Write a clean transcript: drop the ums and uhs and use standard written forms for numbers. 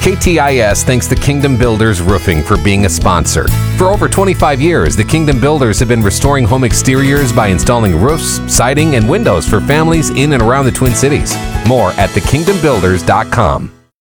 KTIS thanks the Kingdom Builders Roofing for being a sponsor. For over 25 years, the Kingdom Builders have been restoring home exteriors by installing roofs, siding, and windows for families in and around the Twin Cities. More at thekingdombuilders.com.